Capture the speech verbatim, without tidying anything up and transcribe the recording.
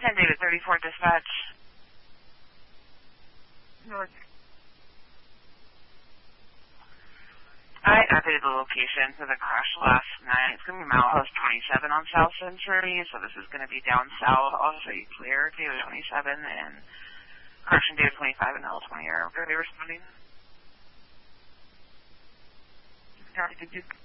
ten David thirty-four dispatch. North. I updated the location for the crash last night. It's going to be Mount House twenty-seven on South Century, so this is going to be down south. I'll show you clear. David twenty-seven and correction David twenty-five and L twenty are going to be responding. Sorry, did you...